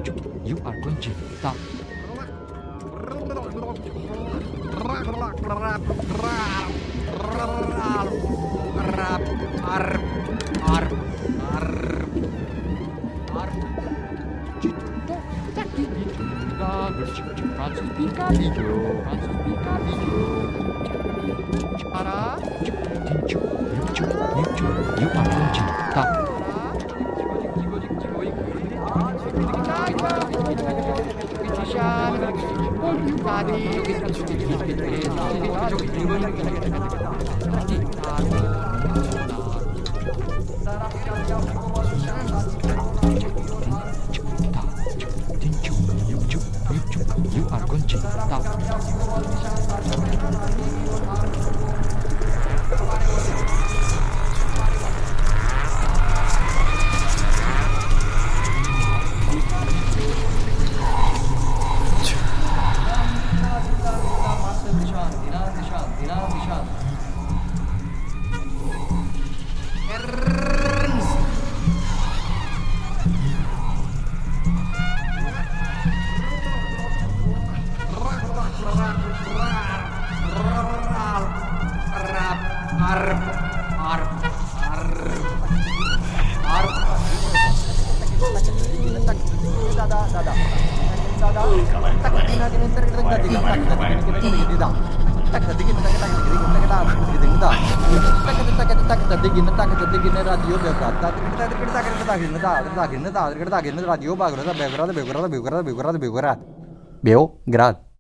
You are going to stop. Francis Pica hijau. Para. You are going to stop. You are going to stop. Radio Beograd.